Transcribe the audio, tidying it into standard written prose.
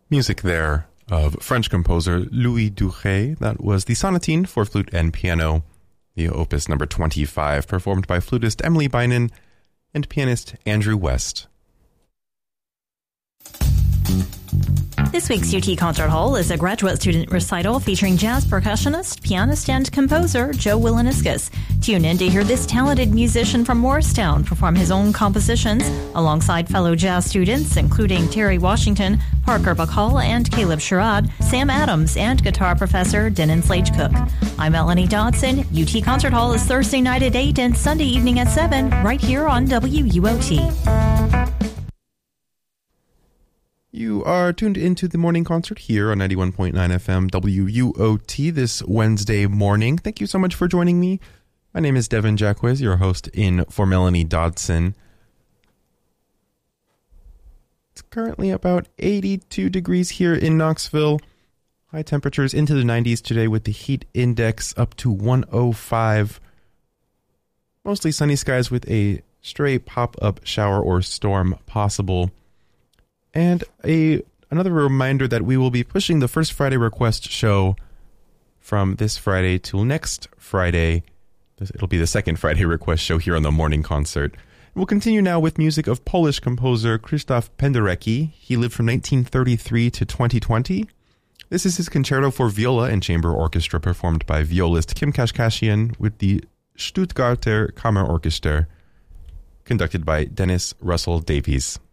Music there of French composer Louis Duret. That was the Sonatine for flute and piano, the opus number 25, performed by flutist Emily Bynon and pianist Andrew West. This week's UT Concert Hall is a graduate student recital featuring jazz percussionist, pianist, and composer Joe Wilaniskas. Tune in to hear this talented musician from Morristown perform his own compositions alongside fellow jazz students, including Terry Washington, Parker Bacall, and Caleb Sherrod, Sam Adams, and guitar professor Denon Slage-Cook. I'm Melanie Dodson. UT Concert Hall is Thursday night at 8 and Sunday evening at 7, right here on WUOT. You are tuned into the morning concert here on 91.9 FM WUOT this Wednesday morning. Thank you so much for joining me. My name is Devin Jacquez, your host in for Melanie Dodson. It's currently about 82 degrees here in Knoxville. High temperatures into the 90s today with the heat index up to 105. Mostly sunny skies with a stray pop-up shower or storm possible. And another reminder that we will be pushing the First Friday Request show from this Friday till next Friday. It'll be the Second Friday Request show here on the morning concert. We'll continue now with music of Polish composer Krzysztof Penderecki. He lived from 1933 to 2020. This is his concerto for viola and chamber orchestra performed by violist Kim Kashkashian with the Stuttgarter Kammerorchester, conducted by Dennis Russell Davies.